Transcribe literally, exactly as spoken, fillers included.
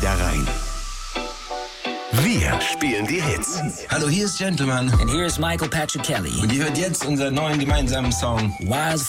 Schlägereien. Wir spielen die Hits. Hallo, hier ist Gentleman. And here's Michael Patrick Kelly. Und ihr hört jetzt unseren neuen gemeinsamen Song Wildfire.